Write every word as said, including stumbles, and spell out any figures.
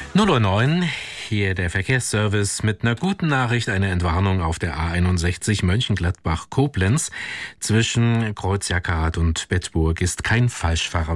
null Uhr neun, hier der Verkehrsservice mit einer guten Nachricht, eine Entwarnung auf der A einundsechzig Mönchengladbach-Koblenz. Zwischen Kreuz Jackerhardt und Bedburg ist kein Falschfahrer